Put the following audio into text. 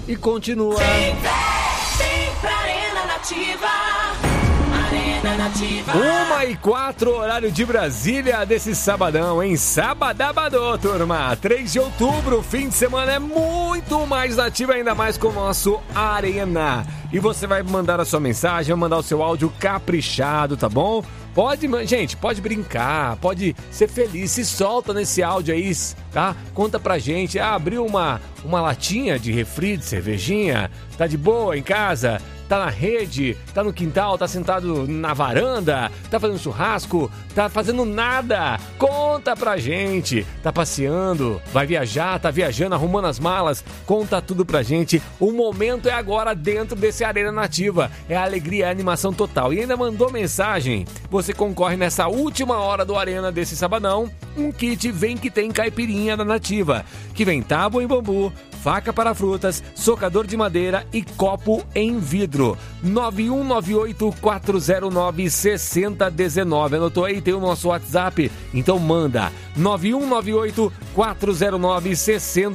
e continua. Sempre Arena Nativa. Arena Nativa. 1h04, horário de Brasília, desse sabadão, hein? Sabadabadô, turma. 3 de outubro, fim de semana é muito mais nativa, ainda mais com o nosso Arena. E você vai mandar a sua mensagem, vai mandar o seu áudio caprichado, tá bom? Gente, pode brincar, pode ser feliz, se solta nesse áudio aí, tá? Conta pra gente, abriu uma latinha de refri, de cervejinha, tá de boa em casa? Tá na rede, tá no quintal, tá sentado na varanda, tá fazendo churrasco, tá fazendo nada. Conta pra gente. Tá passeando, vai viajar, tá viajando, arrumando as malas. Conta tudo pra gente. O momento é agora dentro desse Arena Nativa. É a alegria, a animação total. E ainda mandou mensagem? Você concorre nessa última hora do Arena desse sabadão. Um kit Vem Que Tem Caipirinha da Nativa, que vem tábua em bambu, faca para frutas, socador de madeira e copo em vidro. 9198-409-6019. Anotou aí? Tem o nosso WhatsApp? Então manda. 9198-409-6019.